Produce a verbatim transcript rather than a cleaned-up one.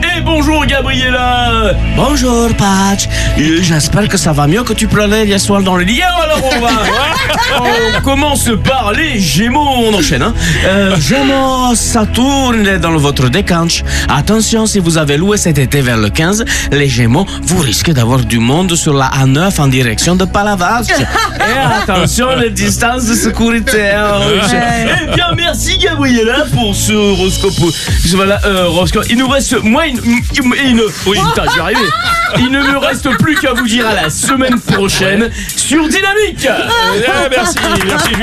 Et bonjour Gabriella. Bonjour Patch. Euh, J'espère que ça va mieux que tu pleurais hier soir dans le lit. Alors on va... On commence par les Gémeaux, on enchaîne. Hein. Euh, Gémeaux, Saturne est dans votre décanche. Attention, si vous avez loué cet été vers le quinze, les Gémeaux, vous risquez d'avoir du monde sur la A neuf en direction de Palavas. Et attention, les distances de sécurité. Hein. Eh bien, merci Gabriella pour ce horoscope. Voilà, euh, horoscope. Il nous reste moins une, une, une- oui, putain, j'y arrivé. Il ne me reste plus qu'à vous dire à la semaine prochaine sur Dynamique. Eh, merci, merci.